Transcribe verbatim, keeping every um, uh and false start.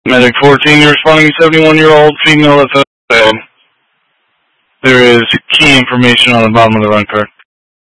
Medic fourteen, you're responding to seventy-one-year-old female that's failed. There is key information on the bottom of the run card.